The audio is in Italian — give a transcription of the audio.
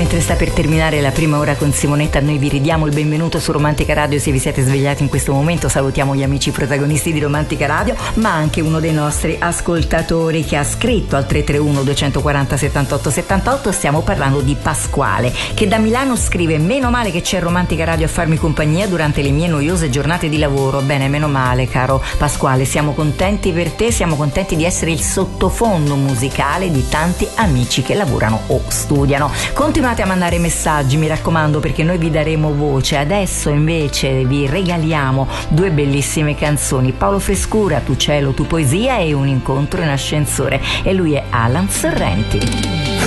mentre sta per terminare la prima ora con Simonetta, noi vi ridiamo il benvenuto su Romantica Radio. Se vi siete svegliati in questo momento, salutiamo gli amici protagonisti di Romantica Radio, ma anche uno dei nostri ascoltatori che ha scritto al 331 240 78 78. Stiamo parlando di Pasquale, che da Milano scrive: meno male che c'è Romantica Radio a farmi compagnia durante le mie noiose giornate di lavoro. Bene, meno male, caro Pasquale, siamo contenti per te, siamo contenti di essere il sottofondo musicale di tanti amici che lavorano o studiano. Continuate a mandare messaggi, mi raccomando, perché noi vi daremo voce. Adesso invece vi regaliamo due bellissime canzoni: Paolo Frescura, Tu cielo, tu poesia, e Un incontro in ascensore. E lui è Alan Sorrenti.